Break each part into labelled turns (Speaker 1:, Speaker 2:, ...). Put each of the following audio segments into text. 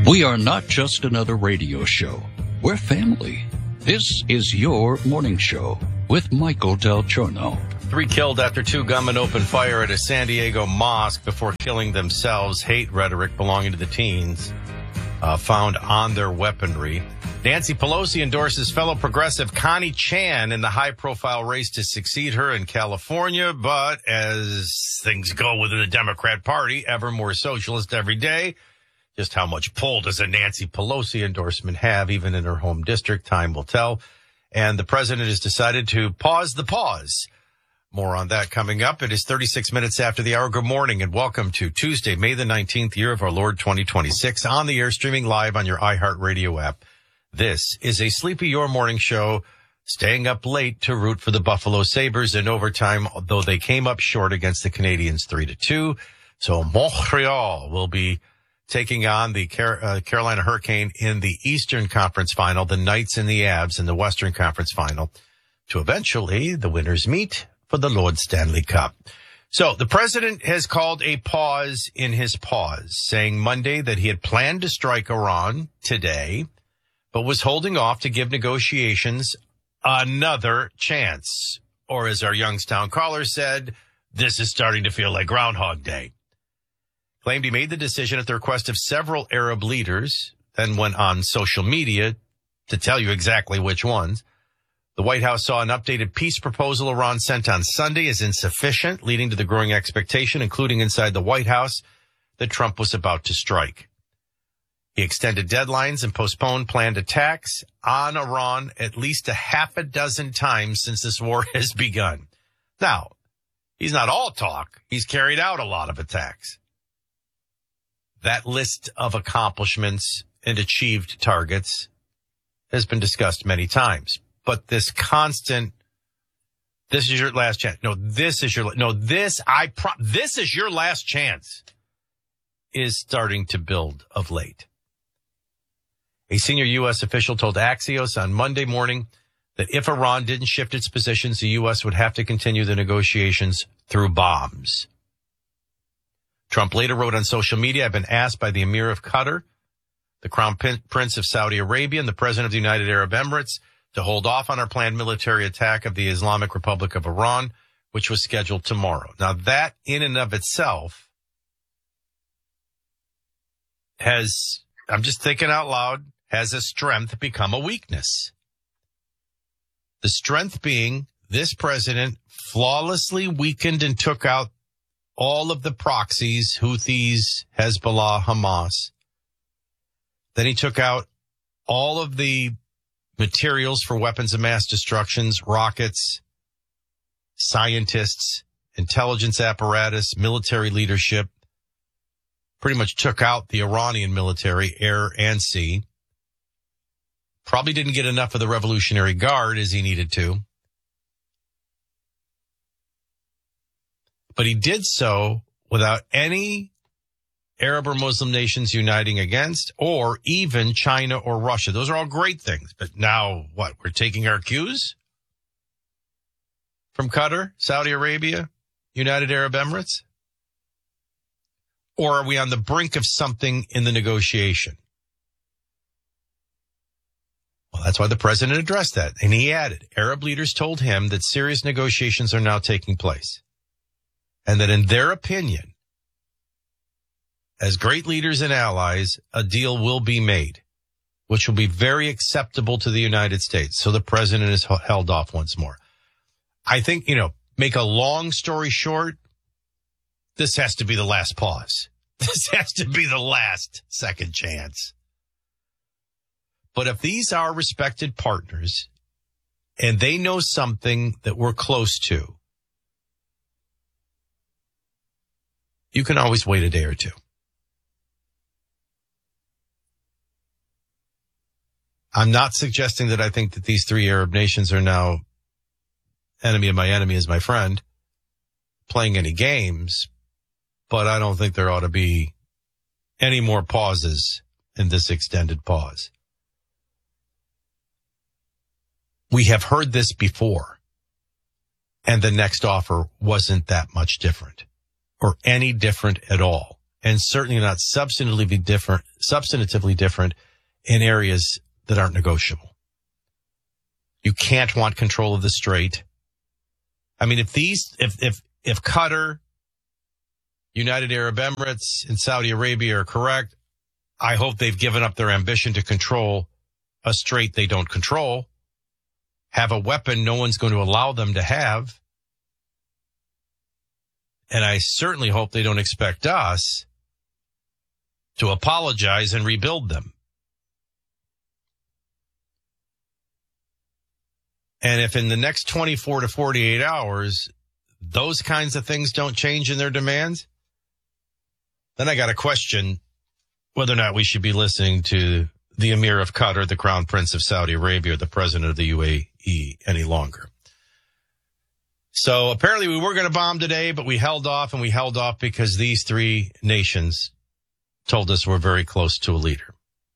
Speaker 1: We are not just another radio show. We're family. This is your morning show with Michael Del Giorno.
Speaker 2: 3 killed after 2 gunmen opened fire at a San Diego mosque before killing themselves. Hate rhetoric belonging to the teens found on their weaponry. Nancy Pelosi endorses fellow progressive Connie Chan in the high-profile race to succeed her in California. But as things go within the Democrat Party, ever more socialist every day, just how much pull does a Nancy Pelosi endorsement have, even in her home district? Time will tell. And the president has decided to pause the pause. More on that coming up. It is 36 minutes after the hour. Good morning and welcome to Tuesday, May the 19th, year of our Lord 2026, on the air, streaming live on your iHeartRadio app. This is a Sleepy Your Morning show, staying up late to root for the Buffalo Sabres in overtime, though they came up short against the Canadiens 3-2. So Montreal will be taking on the Carolina Hurricane in the Eastern Conference Final, the Knights and the Avs in the Western Conference Final, to eventually the winners meet for the Lord Stanley Cup. So the president has called a pause in his pause, saying Monday that he had planned to strike Iran today, but was holding off to give negotiations another chance. Or as our Youngstown caller said, this is starting to feel like Groundhog Day. Claimed he made the decision at the request of several Arab leaders, then went on social media to tell you exactly which ones. The White House saw an updated peace proposal Iran sent on Sunday as insufficient, leading to the growing expectation, including inside the White House, that Trump was about to strike. He extended deadlines and postponed planned attacks on Iran at least a half a dozen times since this war has begun. Now, he's not all talk. He's carried out a lot of attacks. That list of accomplishments and achieved targets has been discussed many times. But this constant, this is your last chance. This is your last chance is starting to build of late. A senior U.S. official told Axios on Monday morning that if Iran didn't shift its positions, the U.S. would have to continue the negotiations through bombs. Trump later wrote on social media, I've been asked by the Emir of Qatar, the Crown Prince of Saudi Arabia, and the President of the United Arab Emirates to hold off on our planned military attack of the Islamic Republic of Iran, which was scheduled tomorrow. Now, that in and of itself has, I'm just thinking out loud, has a strength become a weakness. The strength being this president flawlessly weakened and took out all of the proxies, Houthis, Hezbollah, Hamas. Then he took out all of the materials for weapons of mass destructions, rockets, scientists, intelligence apparatus, military leadership. Pretty much took out the Iranian military, air and sea. Probably didn't get enough of the Revolutionary Guard as he needed to. But he did so without any Arab or Muslim nations uniting against, or even China or Russia. Those are all great things. But now what? We're taking our cues from Qatar, Saudi Arabia, United Arab Emirates? Or are we on the brink of something in the negotiation? Well, that's why the president addressed that. And he added, Arab leaders told him that serious negotiations are now taking place. And that in their opinion, as great leaders and allies, a deal will be made, which will be very acceptable to the United States. So the president is held off once more. I think, make a long story short, this has to be the last pause. This has to be the last second chance. But if these are respected partners and they know something that we're close to, you can always wait a day or two. I'm not suggesting that I think that these 3 Arab nations are now enemy of my enemy is my friend playing any games, but I don't think there ought to be any more pauses in this extended pause. We have heard this before, and the next offer wasn't that much different or any different at all. and certainly not substantively different in areas that aren't negotiable. You can't want control of the strait. I mean, if Qatar, United Arab Emirates, and Saudi Arabia are correct, I hope they've given up their ambition to control a strait they don't control, have a weapon no one's going to allow them to have. And I certainly hope they don't expect us to apologize and rebuild them. And if in the next 24 to 48 hours, those kinds of things don't change in their demands, then I got to question whether or not we should be listening to the Emir of Qatar, the Crown Prince of Saudi Arabia, or the President of the UAE any longer. So apparently we were going to bomb today, but we held off, and we held off because these three nations told us we're very close to a leader.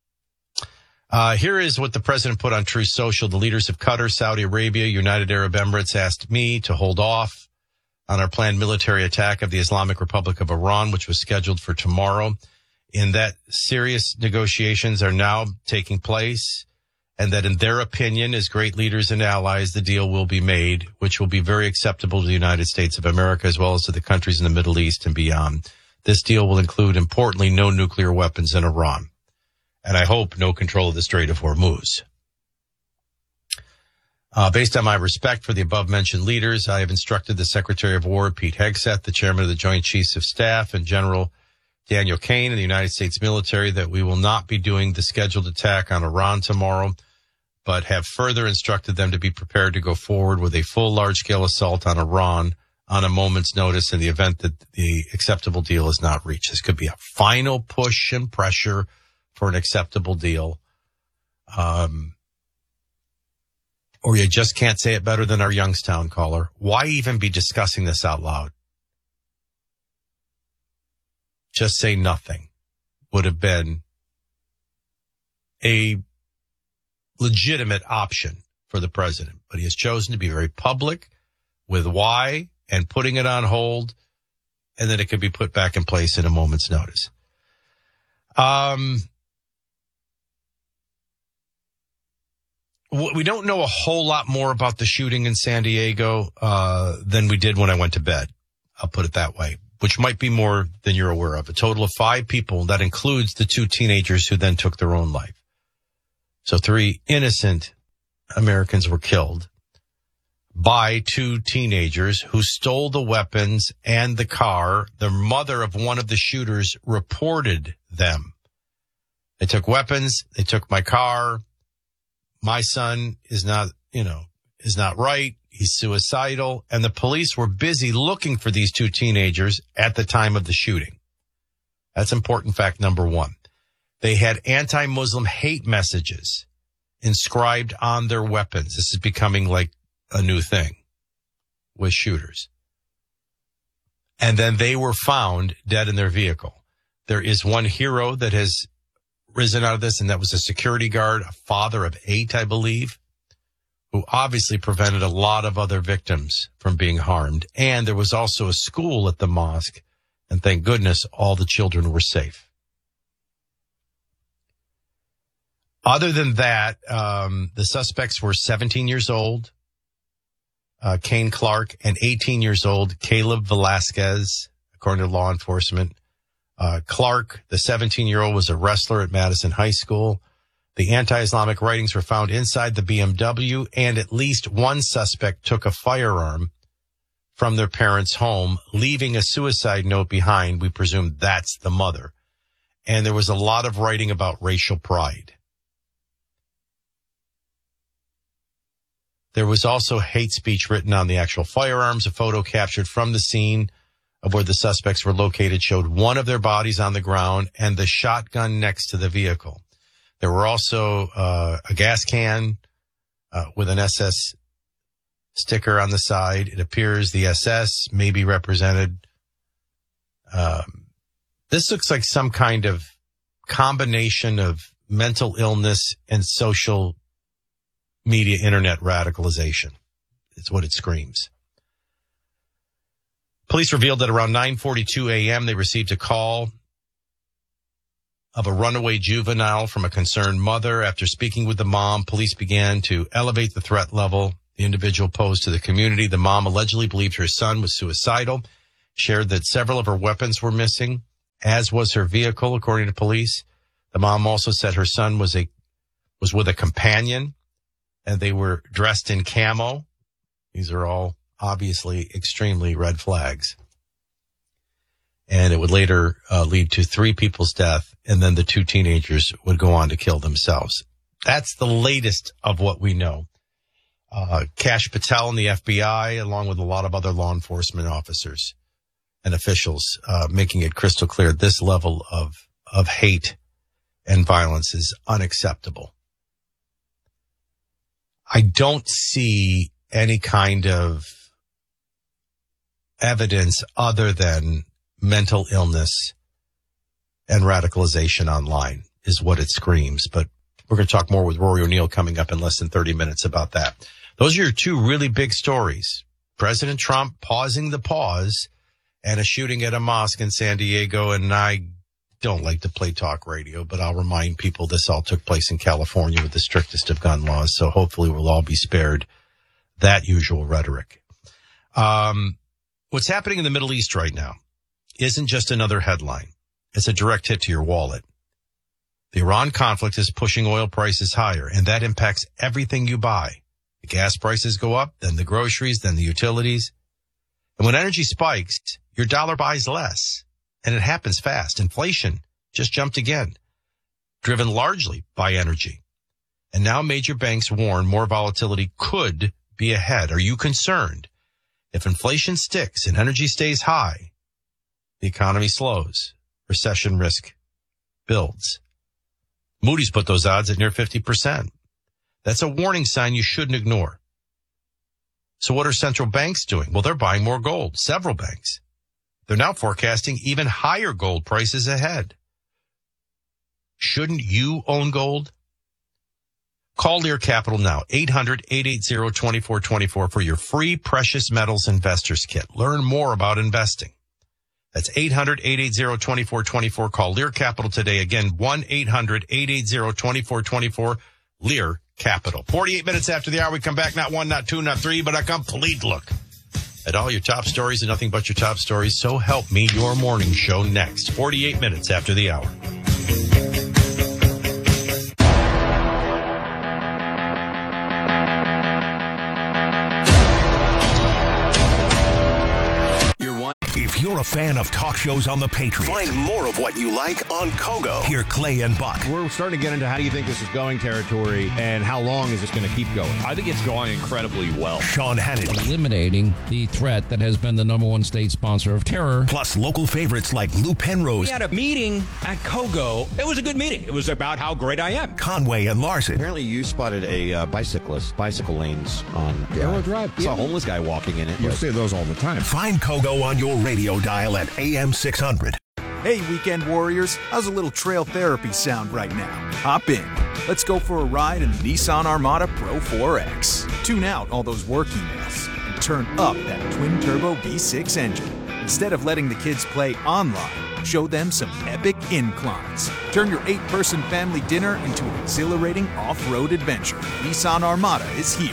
Speaker 2: Here is what the president put on Truth Social. The leaders of Qatar, Saudi Arabia, United Arab Emirates asked me to hold off on our planned military attack of the Islamic Republic of Iran, which was scheduled for tomorrow. In that, serious negotiations are now taking place, and that in their opinion, as great leaders and allies, the deal will be made, which will be very acceptable to the United States of America as well as to the countries in the Middle East and beyond. This deal will include, importantly, no nuclear weapons in Iran. And I hope no control of the Strait of Hormuz. Based on my respect for the above-mentioned leaders, I have instructed the Secretary of War, Pete Hegseth, the Chairman of the Joint Chiefs of Staff, and General Daniel Kane in the United States military that we will not be doing the scheduled attack on Iran tomorrow, but have further instructed them to be prepared to go forward with a full large-scale assault on Iran on a moment's notice in the event that the acceptable deal is not reached. This could be a final push and pressure for an acceptable deal. Or you just can't say it better than our Youngstown caller. Why even be discussing this out loud? Just say nothing would have been a legitimate option for the president. But he has chosen to be very public with why and putting it on hold, and then it could be put back in place in a moment's notice. We don't know a whole lot more about the shooting in San Diego than we did when I went to bed. I'll put it that way, which might be more than you're aware of. A total of 5 people. That includes the 2 teenagers who then took their own life. So 3 innocent Americans were killed by 2 teenagers who stole the weapons and the car. The mother of one of the shooters reported them. They took weapons. They took my car. My son is not right. He's suicidal. And the police were busy looking for these 2 teenagers at the time of the shooting. That's important fact number 1. They had anti-Muslim hate messages inscribed on their weapons. This is becoming like a new thing with shooters. And then they were found dead in their vehicle. There is one hero that has risen out of this, and that was a security guard, a father of 8, I believe, who obviously prevented a lot of other victims from being harmed. And there was also a school at the mosque, and thank goodness all the children were safe. Other than that, the suspects were 17 years old, Kane Clark, and 18 years old, Caleb Velasquez, according to law enforcement. Clark, the 17-year-old, was a wrestler at Madison High School. The anti-Islamic writings were found inside the BMW, and at least one suspect took a firearm from their parents' home, leaving a suicide note behind. We presume that's the mother. And there was a lot of writing about racial pride. There was also hate speech written on the actual firearms. A photo captured from the scene of where the suspects were located showed one of their bodies on the ground and the shotgun next to the vehicle. There were also a gas can with an SS sticker on the side. It appears the SS may be represented. This looks like some kind of combination of mental illness and social media internet radicalization. It's what it screams. Police revealed that around 9:42 a.m. they received a call of a runaway juvenile from a concerned mother. After speaking with the mom, police began to elevate the threat level the individual posed to the community. The mom allegedly believed her son was suicidal, shared that several of her weapons were missing, as was her vehicle, according to police. The mom also said her son was with a companion, and they were dressed in camo. These are all obviously extremely red flags. And it would later lead to 3 people's death, and then the 2 teenagers would go on to kill themselves. That's the latest of what we know. Kash Patel and the FBI, along with a lot of other law enforcement officers and officials, making it crystal clear this level of hate and violence is unacceptable. I don't see any kind of evidence other than mental illness and radicalization online is what it screams. But we're going to talk more with Rory O'Neill coming up in less than 30 minutes about that. Those are your 2 really big stories. President Trump pausing the pause and a shooting at a mosque in San Diego. And I don't like to play talk radio, but I'll remind people this all took place in California with the strictest of gun laws. So hopefully we'll all be spared that usual rhetoric. What's happening in the Middle East right now isn't just another headline. It's a direct hit to your wallet. The Iran conflict is pushing oil prices higher, and that impacts everything you buy. The gas prices go up, then the groceries, then the utilities. And when energy spikes, your dollar buys less, and it happens fast. Inflation just jumped again, driven largely by energy. And now major banks warn more volatility could be ahead. Are you concerned? If inflation sticks and energy stays high, the economy slows, recession risk builds. Moody's put those odds at near 50%. That's a warning sign you shouldn't ignore. So what are central banks doing? Well, they're buying more gold, several banks. They're now forecasting even higher gold prices ahead. Shouldn't you own gold? Call Lear Capital now, 800-880-2424 for your free precious metals investors kit. Learn more about investing. That's 800-880-2424. Call Lear Capital today. Again, 1-800-880-2424. Lear Capital. 48 minutes after the hour, we come back. Not 1, not 2, not 3, but a complete look at all your top stories and nothing but your top stories. So help me, your morning show next. 48 minutes after the hour.
Speaker 3: If you're a fan of talk shows on the Patriot, find more of what you like on Kogo. Hear Clay and Buck.
Speaker 4: We're starting to get into how do you think this is going territory and how long is this going to keep going?
Speaker 5: I think it's going incredibly well.
Speaker 3: Sean Hannity.
Speaker 6: Eliminating the threat that has been the number 1 state sponsor of terror.
Speaker 3: Plus local favorites like Lou Penrose.
Speaker 5: We had a meeting at Kogo. It was a good meeting. It was about how great I am.
Speaker 3: Conway and Larson.
Speaker 4: Apparently you spotted a bicycle lanes on Arrow Drive. Saw a homeless guy walking in it.
Speaker 7: You say those all the time.
Speaker 3: Find Kogo on your radio dial at AM 600.
Speaker 8: Hey, weekend warriors, how's a little trail therapy sound right now? Hop in. Let's go for a ride in the Nissan Armada Pro 4X. Tune out all those work emails and turn up that twin-turbo V6 engine. Instead of letting the kids play online, show them some epic inclines. Turn your 8-person family dinner into an exhilarating off-road adventure. Nissan Armada is here.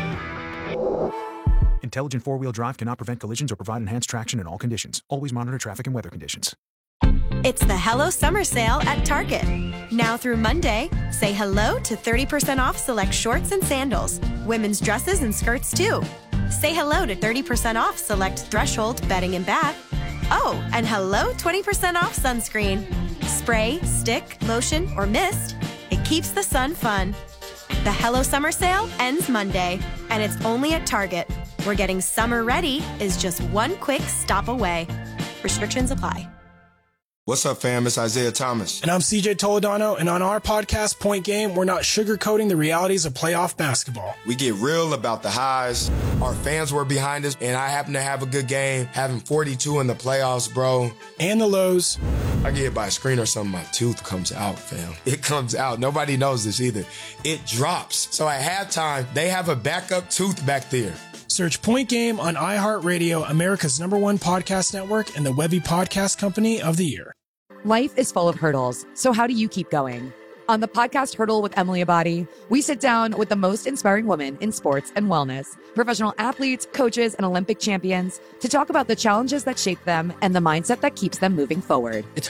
Speaker 8: Intelligent four-wheel drive cannot prevent collisions or provide enhanced traction in all conditions. Always monitor traffic and weather conditions.
Speaker 9: It's the Hello Summer Sale at Target. Now through Monday, say hello to 30% off select shorts and sandals. Women's dresses and skirts too. Say hello to 30% off select Threshold bedding and bath. Oh, and hello 20% off sunscreen. Spray, stick, lotion, or mist. It keeps the sun fun. The Hello Summer Sale ends Monday, and it's only at Target, where getting summer ready is just one quick stop away. Restrictions apply.
Speaker 10: What's up, fam? It's Isaiah Thomas.
Speaker 11: And I'm CJ Toledano, and on our podcast, Point Game, we're not sugarcoating the realities of playoff basketball.
Speaker 10: We get real about the highs. Our fans were behind us, and I happen to have a good game, having 42 in the playoffs, bro.
Speaker 11: And the lows.
Speaker 10: I get hit by a screen or something, my tooth comes out, fam. It comes out. Nobody knows this either. It drops. So at halftime, they have a backup tooth back there.
Speaker 11: Search Point Game on iHeartRadio, America's #1 podcast network, and the Webby Podcast Company of the Year.
Speaker 7: Life is full of hurdles, so how do you keep going? On the podcast Hurdle with Emily Abadi, we sit down with the most inspiring women in sports and wellness, professional athletes, coaches, and Olympic champions to talk about the challenges that shape them and the mindset that keeps them moving forward.